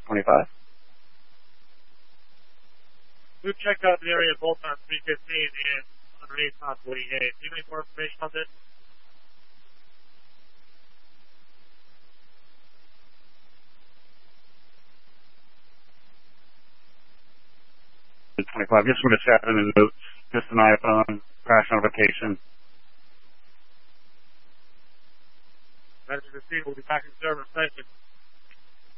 25. We've checked out the area both on 315 and underneath on 48. Do you have any more information on this? 25. Just want to chat in the notes. Just an iPhone crash notification. Message received. We'll be back in service. Thank you.